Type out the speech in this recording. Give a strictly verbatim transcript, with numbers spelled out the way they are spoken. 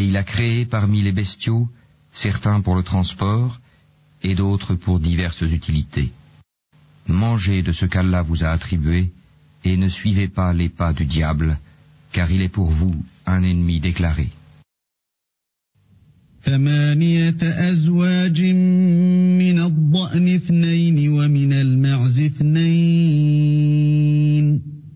il a créé parmi les bestiaux certains pour le transport et d'autres pour diverses utilités. Mangez de ce qu'Allah vous a attribué et ne suivez pas les pas du diable, car il est pour vous un ennemi déclaré. ثمانية أزواج من الضأن اثنين ومن